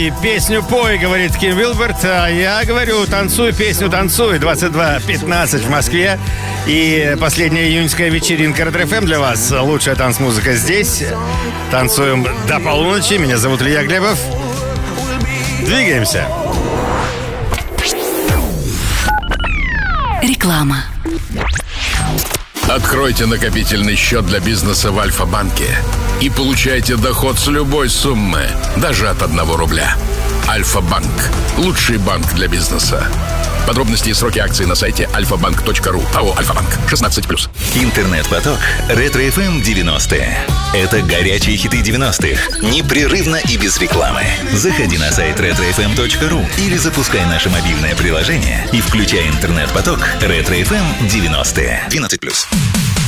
и песню пой, говорит Ким Уилберт. А я говорю, танцуй, песню танцуй. 22:15 в Москве. И последняя июньская вечеринка Red FM для вас. Лучшая танцмузыка здесь. Танцуем до полуночи. Меня зовут Илья Глебов. Двигаемся. Реклама. Откройте накопительный счет для бизнеса в Альфа-банке и получайте доход с любой суммы, даже от 1 рубля. Альфа-банк. Лучший банк для бизнеса. Подробности и сроки акций на сайте alfabank.ru. АО «Альфа-банк». 16+. Интернет-поток Ретро-ФМ 90-е. Это горячие хиты 90-х. Непрерывно и без рекламы. Заходи на сайт retrofm.ru или запускай наше мобильное приложение и включай интернет-поток Ретро-ФМ 90-е. 12+.